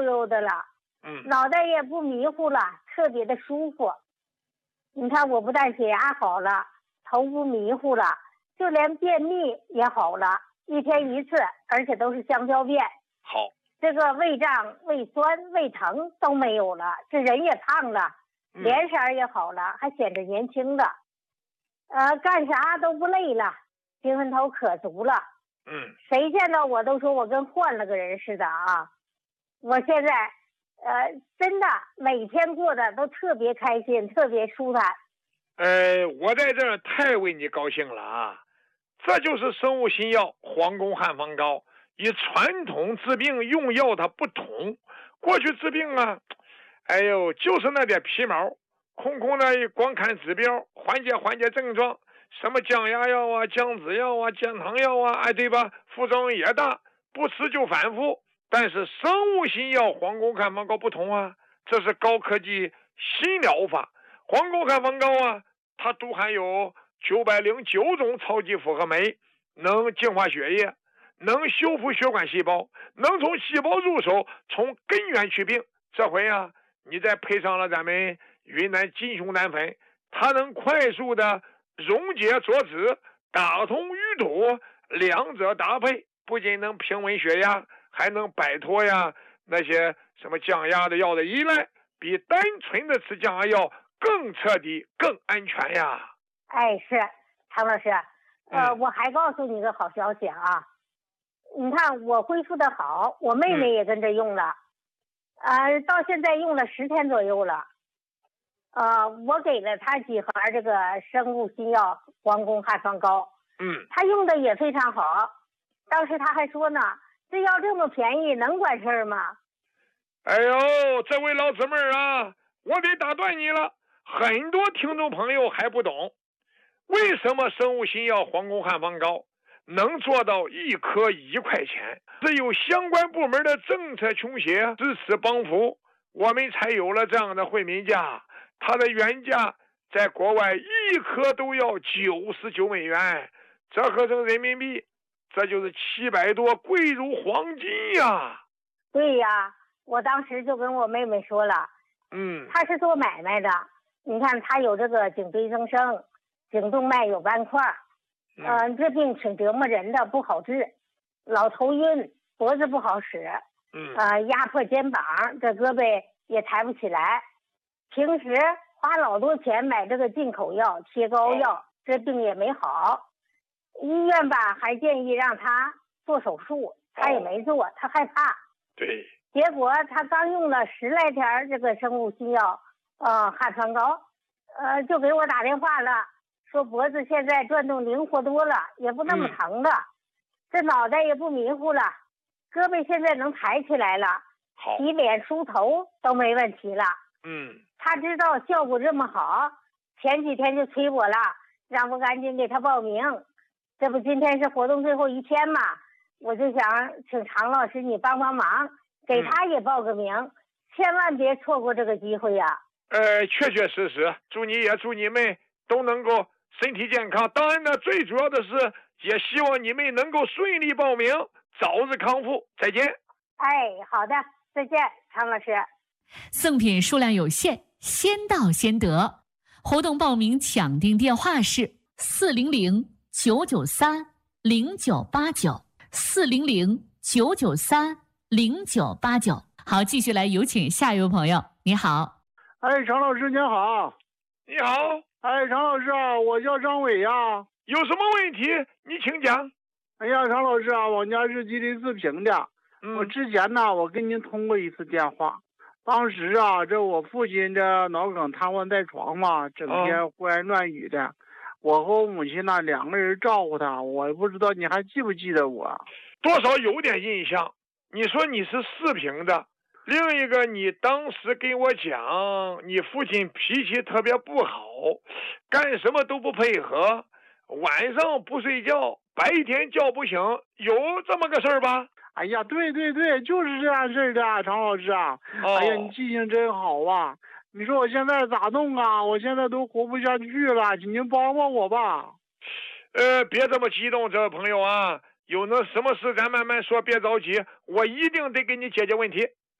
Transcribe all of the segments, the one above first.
悠的了，脑袋也不迷糊了，特别的舒服。你看我不但血压好了，头不迷糊了，就连便秘也好了，1天1次，而且都是香蕉便。 好， 这个胃胀、胃酸、胃疼都没有了，这人也胖了，脸色也好了，还显着年轻了。干啥都不累了，精神头可足了。谁见到我都说我跟换了个人似的啊！我现在真的每天过得都特别开心，特别舒坦。 我在这儿太为你高兴了啊！这就是生物新药黄宫汉方膏，与传统治病用药它不同。过去治病啊，就是那点皮毛，空的光看指标，缓解症状，什么降压药啊、降脂药啊、降糖药啊，对吧？副作用也大，不吃就反复。但是生物新药黄宫汉方膏不同啊，这是高科技新疗法。黄宫汉方膏啊，它都含有909种超级复合酶，能净化血液，能修复血管细胞，能从细胞入手，从根源去病。这回啊，你再配上了咱们云南金熊胆粉，它能快速的溶解浊脂，打通淤堵，两者搭配，不仅能平稳血压，还能摆脱那些什么降压的药的依赖，比单纯的吃降压药更彻底、更安全呀。 是唐老师，我还告诉你个好消息啊！你看我恢复的好，我妹妹也跟着用了，到现在用了10天左右了。我给了她几盒这个生物新药黄宫汉方膏，她用的也非常好。当时她还说呢，这药这么便宜，能管事儿吗？ 这位老姊妹啊，我得打断你了。很多听众朋友还不懂，为什么生物新药黄宫汉方膏能做到1颗1块钱？只有相关部门的政策倾斜支持帮扶，我们才有了这样的惠民价。它的原价在国外1颗都要99美元，折合成人民币，这就是700多，贵如黄金呀！ 对呀，我当时就跟我妹妹说了，她是做买卖的，你看她有这个颈椎增生，颈动脉有斑块，这病挺折磨人的，不好治，老头晕，脖子不好使，压迫肩膀，这胳膊也抬不起来。平时花老多钱买这个进口药、贴膏药，这病也没好。医院吧还建议让他做手术，他也没做，他害怕。 对。 结果他刚用了10来天这个生物新药汉方膏，就给我打电话了，说脖子现在转动灵活多了，也不那么疼了，这脑袋也不迷糊了，胳膊现在能抬起来了，洗脸梳头都没问题了。他知道效果这么好，前几天就催我了，让我赶紧给他报名。这不今天是活动最后1天嘛，我就想请常老师你帮帮忙，给他也报个名，千万别错过这个机会呀。 确实，祝你也祝你们都能够身体健康。当然呢，最主要的是也希望你们能够顺利报名，早日康复。再见。 好的，再见，常老师。 赠品数量有限，先到先得。活动报名抢订电话是400-993-0989，400-993-0989。好，继续来有请下一位朋友。你好。 常老师您好。 你好。 常老师啊，我叫张伟呀。 有什么问题你请讲。 常老师啊，我家是吉林四平的。我之前呢，我跟您通过一次电话。当时啊，这我父亲这脑梗瘫痪在床嘛，整天胡言乱语的。我和我母亲呢2个人照顾他，我也不知道你还记不记得我？ 多少有点印象。你说你是四平的，另一个你当时跟我讲，你父亲脾气特别不好，干什么都不配合，晚上不睡觉，白天叫不醒，有这么个事儿吧？ 对，就是这样事儿的，常老师啊。你记性真好啊！你说我现在咋弄啊？我现在都活不下去了，请您帮帮我吧。 别这么激动，这位朋友啊，有那什么事咱慢慢说，别着急，我一定得给你解决问题。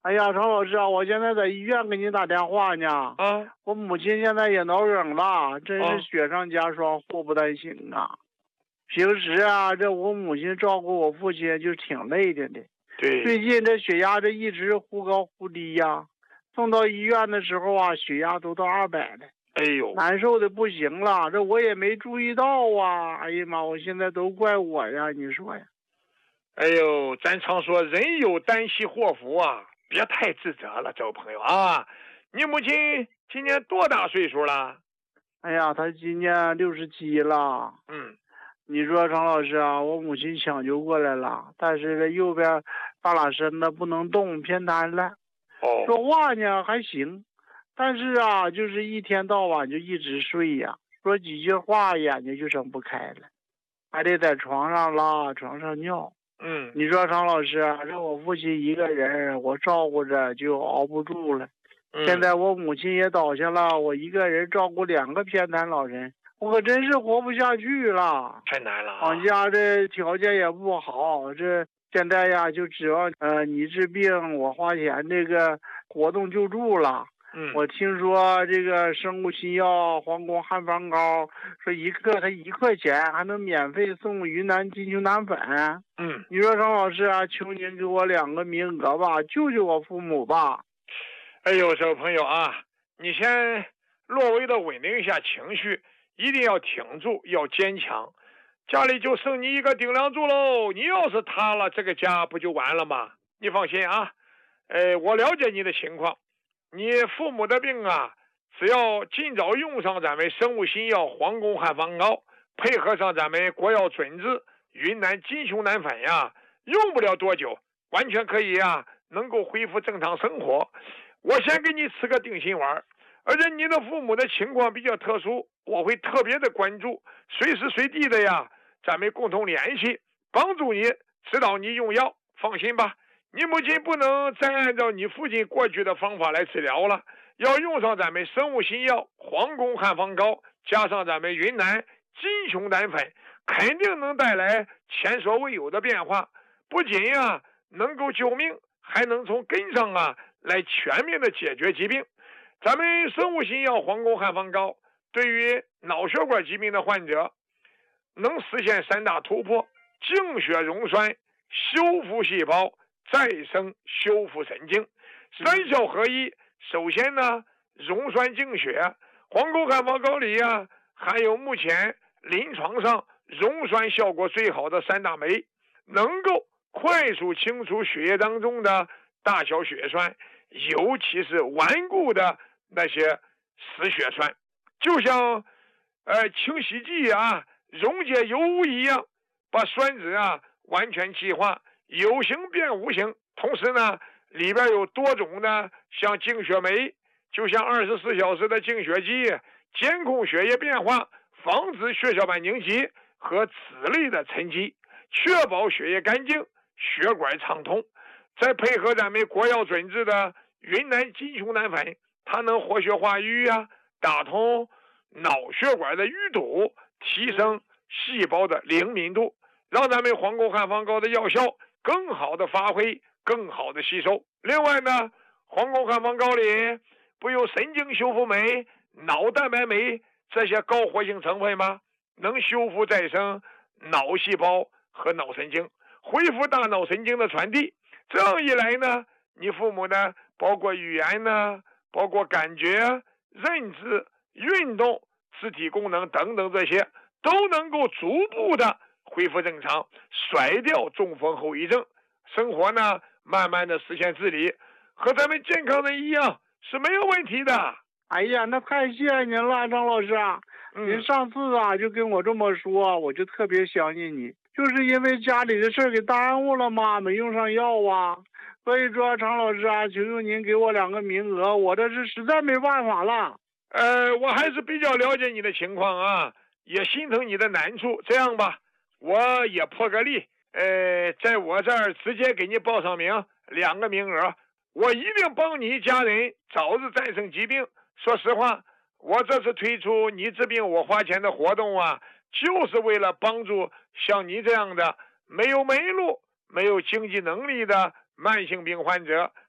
哎呀，常老师啊，我现在在医院给你打电话呢。 啊， 我母亲现在也脑梗了，真啊是雪上加霜，祸不单行啊。平时啊，这我母亲照顾我父亲就挺累的。 对， 最近这血压这一直忽高忽低呀，送到医院的时候啊，血压都到200了。 哎呦， 难受的不行了，这我也没注意到啊！哎呀妈，我现在都怪我呀，你说呀？ 哎呦，咱常说人有旦夕祸福啊，别太自责了，这位朋友啊。你母亲今年多大岁数了？ 哎呀，她今年67了。你说常老师啊，我母亲抢救过来了，但是这右边半拉身子不能动，偏瘫了。说话呢还行，但是啊，就是一天到晚就一直睡呀，说几句话眼睛就睁不开了，还得在床上拉，床上尿。你说常老师啊，这我父亲一个人，我照顾着就熬不住了。现在我母亲也倒下了，我一个人照顾2个偏瘫老人，我可真是活不下去了， 太难了。 俺家这条件也不好，这现在呀就指望你治病，我花钱这个活动救助了。我听说这个生物新药皇宫汉方膏，说一克它1块钱，还能免费送云南金球奶粉。你说常老师啊，求您给我2个名额吧，救救我父母吧。 哎呦，这位朋友啊，你先略微的稳定一下情绪，一定要挺住，要坚强。家里就剩你一个顶梁柱喽，你要是塌了，这个家不就完了吗？你放心啊，我了解你的情况。你父母的病啊，只要尽早用上咱们生物新药皇宫汉方膏，配合上咱们国药准治云南金熊奶粉呀，用不了多久，完全可以呀，能够恢复正常生活。我先给你吃个定心丸，而且你的父母的情况比较特殊，我会特别的关注，随时随地的呀，咱们共同联系，帮助你指导你用药。放心吧，你母亲不能再按照你父亲过去的方法来治疗了，要用上咱们生物新药皇宫汉方膏，加上咱们云南金熊胆粉，肯定能带来前所未有的变化。不仅呀能够救命，还能从根上啊来全面的解决疾病。咱们生物新药皇宫汉方膏对于脑血管疾病的患者能实现3大突破：净血溶栓、修复细胞、再生修复神经，3效合一。首先呢，溶栓净血，皇宫汉方膏里呀含有目前临床上溶栓效果最好的3大酶，能够快速清除血液当中的大小血栓，尤其是顽固的那些死血栓，就像清洗剂啊溶解油污一样，把栓子啊完全气化，有形变无形。同时呢，里边有多种的像净血酶，就像24小时的净血机，监控血液变化，防止血小板凝集和脂类的沉积，确保血液干净，血管畅通。再配合咱们国药准治的云南金熊胆粉，它能活血化瘀啊，打通脑血管的淤堵，提升细胞的灵敏度，让咱们皇宫汉方膏的药效更好的发挥，更好的吸收。另外呢，皇宫汉方膏里不有神经修复酶、脑蛋白酶这些高活性成分吗？能修复再生脑细胞和脑神经，恢复大脑神经的传递。这样一来呢，你父母呢，包括语言呢，包括感觉、认知、运动、肢体功能等等，这些都能够逐步的恢复正常，甩掉中风后遗症，生活呢慢慢的实现自理，和咱们健康人一样是没有问题的。 哎呀，那太谢谢您了，张老师啊！您上次啊就跟我这么说，我就特别相信你，就是因为家里的事给耽误了嘛，没用上药啊。所以说，常老师啊，求求您给我2个名额，我这是实在没办法了。 我还是比较了解你的情况啊，也心疼你的难处。这样吧，我也破个例，在我这儿直接给你报上名，2个名额，我一定帮你家人早日战胜疾病。说实话，我这次推出你治病我花钱的活动啊，就是为了帮助像你这样的没有门路、没有经济能力的慢性病患者，